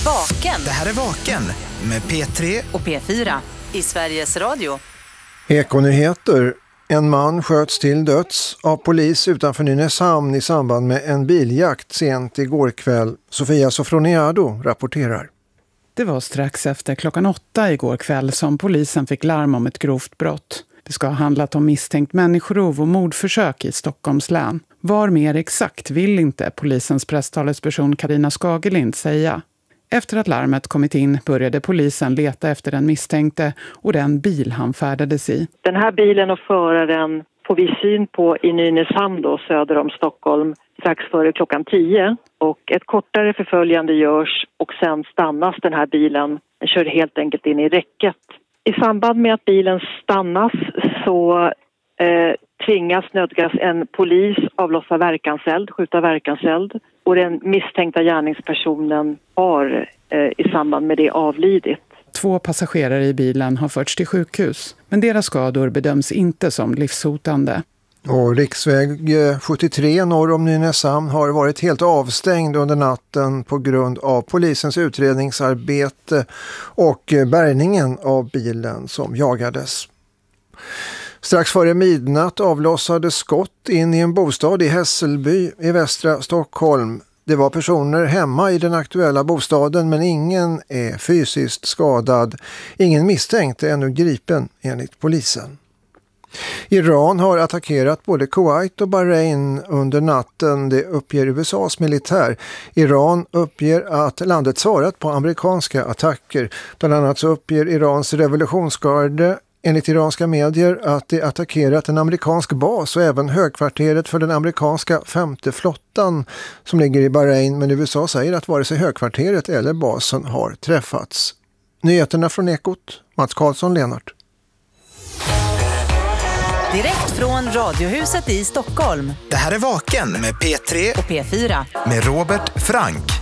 Vaken. Det här är Vaken med P3 och P4 i Sveriges Radio. Ekonyheter. En man sköts till döds av polis utanför Nynäshamn i samband med en biljakt sent igår kväll. Sofia Sofroniado rapporterar. Det var strax efter 8:00 igår kväll som polisen fick larm om ett grovt brott. Det ska ha handlat om misstänkt människorov och mordförsök i Stockholms län. Var mer exakt vill inte polisens presstalesperson Carina Skagelind säga. Efter att larmet kommit in började polisen leta efter den misstänkte och den bil han färdades i. Den här bilen och föraren får vi syn på i Nynäshamn då, söder om Stockholm strax före 10:00. Och ett kortare förföljande görs och sen stannas den här bilen. Den kör helt enkelt in i räcket. I samband med att bilen stannas så nödgas en polis avlossa verkanseld, skjuta verkanseld. Och den misstänkta gärningspersonen har i samband med det avlidit. 2 passagerare i bilen har förts till sjukhus, men deras skador bedöms inte som livshotande. Och riksväg 73 norr om Nynäshamn har varit helt avstängd under natten på grund av polisens utredningsarbete och bärgningen av bilen som jagades. Strax före midnatt avlossades skott in i en bostad i Hässelby i västra Stockholm. Det var personer hemma i den aktuella bostaden men ingen är fysiskt skadad. Ingen misstänkt är ännu gripen enligt polisen. Iran har attackerat både Kuwait och Bahrain under natten, det uppger USAs militär. Iran uppger att landet svarat på amerikanska attacker. Bland annat så uppger Irans revolutionsgarde enligt iranska medier att det attackerat en amerikansk bas och även högkvarteret för den amerikanska 5:e flottan som ligger i Bahrain, men USA säger att vare sig högkvarteret eller basen har träffats. Nyheterna från Ekot, Mats Karlsson, Lennart. Direkt från Radiohuset i Stockholm. Det här är Vaken med P3 och P4 med Robert Frank.